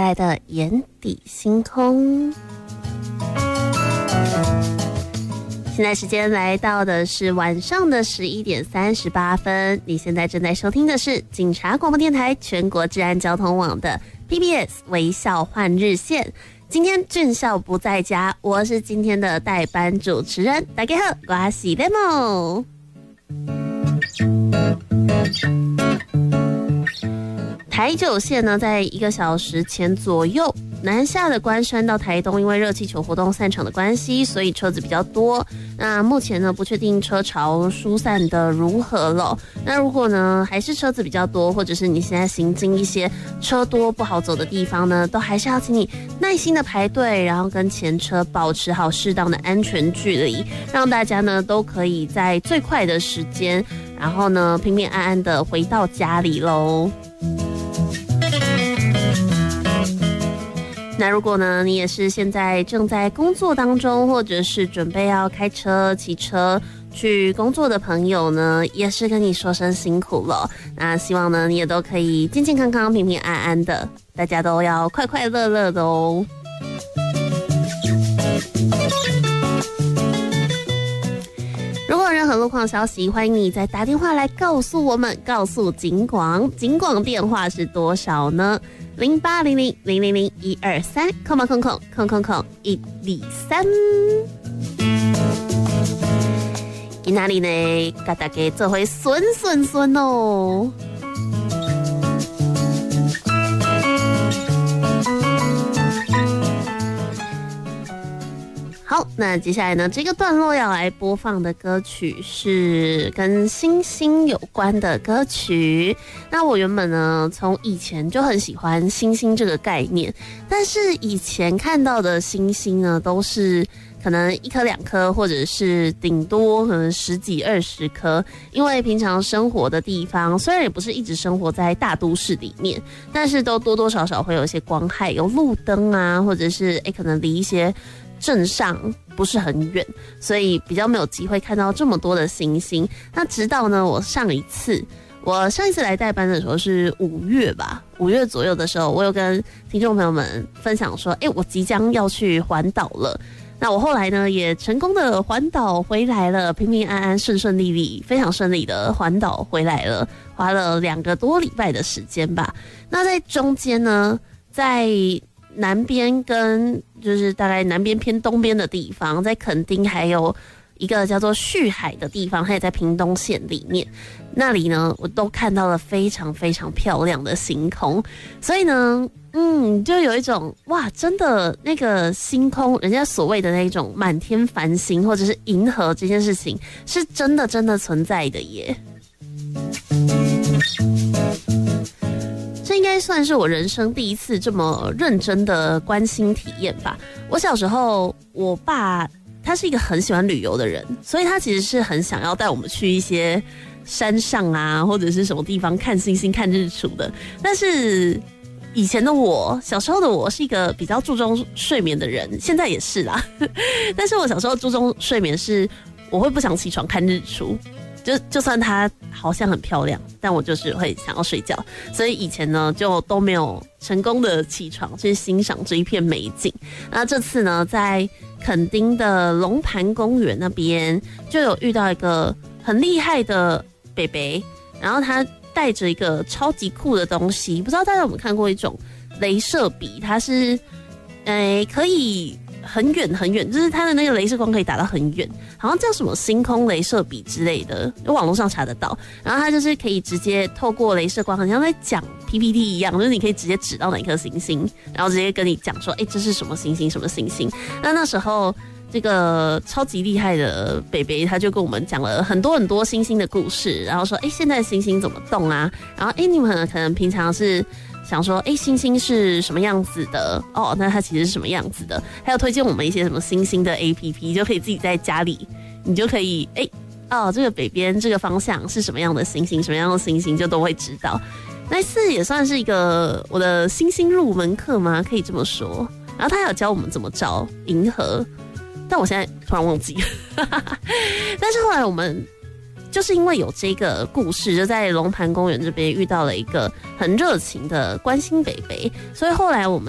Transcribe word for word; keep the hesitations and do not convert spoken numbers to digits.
来的眼底星空。现在时间来到的是晚上的十一点三十八分，你现在正在收听的是警察广播电台全国治安交通网的 P B S 微笑换日线。今天俊孝不在家，我是今天的代班主持人，大家好，我是 Demo。台九线呢，在一个小时前左右，南下的关山到台东，因为热气球活动散场的关系，所以车子比较多。那目前呢，不确定车潮疏散的如何了。那如果呢，还是车子比较多，或者是你现在行经一些车多不好走的地方呢，都还是要请你耐心的排队，然后跟前车保持好适当的安全距离，让大家呢都可以在最快的时间，然后呢平平安安的回到家里喽。那如果呢，你也是现在正在工作当中，或者是准备要开车、骑车去工作的朋友呢，也是跟你说声辛苦了。那希望呢，你也都可以健健康康、平平安安的，大家都要快快乐乐的哦。如果有任何路况消息，欢迎你再打电话来告诉我们，告诉警广。警广电话是多少呢？零八零零零零零一二三，空空空空空空空一二三。今哪里呢？给大家做回顺顺顺哦。好，那接下来呢，这个段落要来播放的歌曲是跟星星有关的歌曲。那我原本呢，从以前就很喜欢星星这个概念，但是以前看到的星星呢，都是可能一颗两颗，或者是顶多可能十几二十颗。因为平常生活的地方，虽然也不是一直生活在大都市里面，但是都多多少少会有一些光害，有路灯啊，或者是诶可能离一些镇上不是很远，所以比较没有机会看到这么多的星星。那直到呢，我上一次我上一次来代班的时候是五月吧，五月左右的时候，我有跟听众朋友们分享说，哎，我即将要去环岛了。那我后来呢，也成功的环岛回来了，平平安安、顺顺利利，非常顺利的环岛回来了，花了两个多礼拜的时间吧。那在中间呢，在南边跟就是大概南边偏东边的地方，在垦丁还有一个叫做旭海的地方，它也在屏东县里面。那里呢，我都看到了非常非常漂亮的星空，所以呢，嗯，就有一种哇，真的那个星空，人家所谓的那种满天繁星或者是银河这件事情，是真的真的存在的耶。这应该算是我人生第一次这么认真的观星体验吧。我小时候，我爸他是一个很喜欢旅游的人，所以他其实是很想要带我们去一些山上啊，或者是什么地方看星星、看日出的。但是以前的我，小时候的我是一个比较注重睡眠的人，现在也是啦。但是我小时候注重睡眠是，我会不想起床看日出。就就算它好像很漂亮，但我就是会想要睡觉，所以以前呢就都没有成功的起床去欣赏这一片美景。那这次呢，在垦丁的龙盘公园那边就有遇到一个很厉害的北北，然后他带着一个超级酷的东西，不知道大家有没有看过一种雷射笔，它是诶可以很远很远，就是它的那个雷射光可以打到很远，好像叫什么星空雷射笔之类的，有网络上查得到。然后它就是可以直接透过雷射光，好像在讲 P P T 一样，就是你可以直接指到哪颗星星，然后直接跟你讲说，哎、欸，这是什么星星什么星星。那那时候这个超级厉害的北北他就跟我们讲了很多很多星星的故事，然后说，哎、欸，现在星星怎么动啊？然后哎、欸，你们可能平常是想说，哎，星星是什么样子的？哦，那它其实是什么样子的？还有推荐我们一些什么星星的 A P P， 就可以自己在家里，你就可以，哎，哦，这个北边这个方向是什么样的星星，什么样的星星就都会知道。那次也算是一个我的星星入门课吗？可以这么说。然后他还有教我们怎么找银河，但我现在突然忘记了。但是后来我们就是因为有这个故事，就在龙盘公园这边遇到了一个很热情的关心北北，所以后来我们